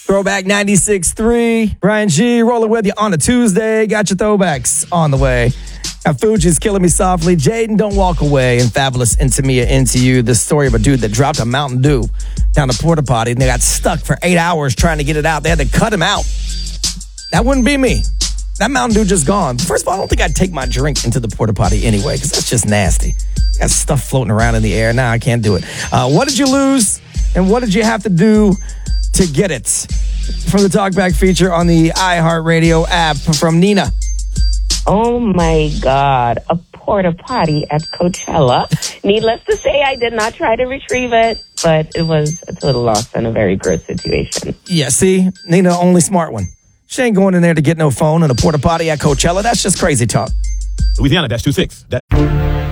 Throwback 96.3. Ryan G. rolling with you on a Tuesday. Got your throwbacks on the way. Got Fuji's Killing Me Softly. Jaden, Don't Walk Away. And Fabulous Into Me or Into You. The story of a dude that dropped a Mountain Dew down the porta potty and they got stuck for 8 hours trying to get it out. They had to cut him out. That wouldn't be me. That Mountain Dew just gone. First of all, I don't think I'd take my drink into the porta potty anyway because that's just nasty. Got stuff floating around in the air. Nah, I can't do it. What did you lose and what did you have to do to get it? From the Talkback feature on the iHeartRadio app from Nina. Oh my God, a porta potty at Coachella. Needless to say, I did not try to retrieve it, but it was a total loss and a very gross situation. Yeah, see? Nina, only smart one. She ain't going in there to get no phone in a porta potty at Coachella. That's just crazy talk. Louisiana, -26.